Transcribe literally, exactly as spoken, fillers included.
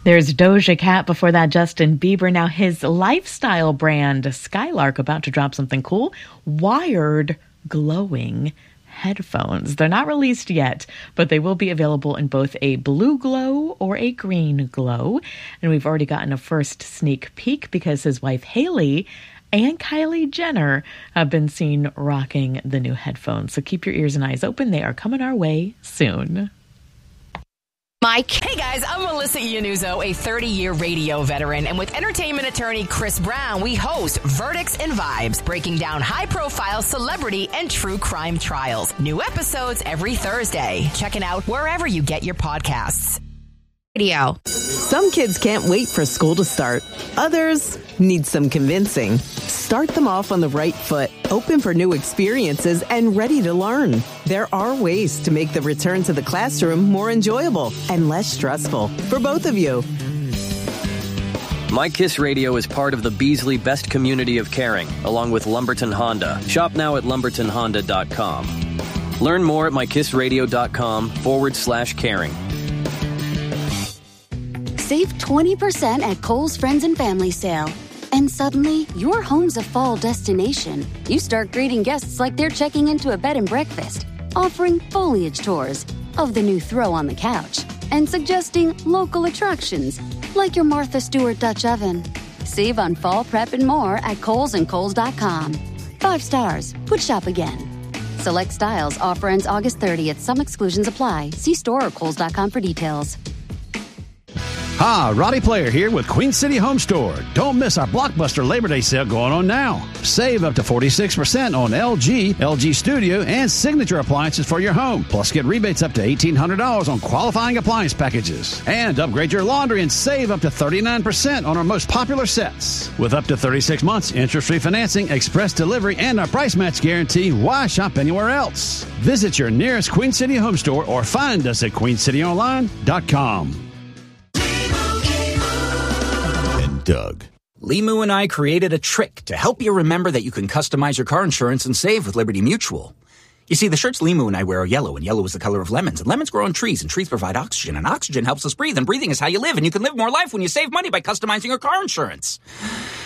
There's Doja Cat, before that Justin Bieber. Now his lifestyle brand Skylark about to drop something cool, wired glowing headphones. They're not released yet, but they will be available in both a blue glow or a green glow. And we've already gotten a first sneak peek because his wife Hailey and Kylie Jenner have been seen rocking the new headphones. So keep your ears and eyes open. They are coming our way soon. Mike. Hey guys, I'm Melissa Iannuzzo, a thirty-year radio veteran, and with entertainment attorney Chris Brown, we host Verdicts and Vibes, breaking down high-profile celebrity and true crime trials. New episodes every Thursday. Check it out wherever you get your podcasts. Radio. Some kids can't wait for school to start. Others need some convincing. Start them off on the right foot, open for new experiences, and ready to learn. There are ways to make the return to the classroom more enjoyable and less stressful for both of you. My Kiss Radio is part of the Beasley Best Community of Caring, along with Lumberton Honda. Shop now at lumberton honda dot com. Learn more at mykissradio.com forward slash caring. Save twenty percent at Kohl's Friends and Family Sale. And suddenly, your home's a fall destination. You start greeting guests like they're checking into a bed and breakfast, offering foliage tours of the new throw on the couch, and suggesting local attractions like your Martha Stewart Dutch oven. Save on fall prep and more at Kohl's and Kohl's dot com. Five stars. Would shop again. Select styles. Offer ends August thirtieth. Some exclusions apply. See store or Kohl's dot com for details. Hi, Roddy Player here with Queen City Home Store. Don't miss our blockbuster Labor Day sale going on now. Save up to forty-six percent on L G, L G Studio, and Signature appliances for your home. Plus, get rebates up to eighteen hundred dollars on qualifying appliance packages. And upgrade your laundry and save up to thirty-nine percent on our most popular sets. With up to thirty-six months, interest-free financing, express delivery, and our price match guarantee, why shop anywhere else? Visit your nearest Queen City Home Store or find us at queen city online dot com. Doug. Limu and I created a trick to help you remember that you can customize your car insurance and save with Liberty Mutual. You see, the shirts Limu and I wear are yellow, and yellow is the color of lemons, and lemons grow on trees, and trees provide oxygen, and oxygen helps us breathe, and breathing is how you live, and you can live more life when you save money by customizing your car insurance.